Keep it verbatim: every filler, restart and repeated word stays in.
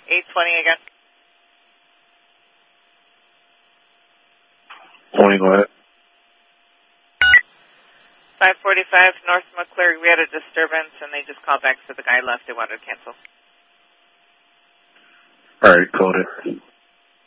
eight twenty again. Morning, go ahead. five forty-five North McCleary, we had a disturbance, and they just called back, so the guy left. They wanted to cancel. All right, code it.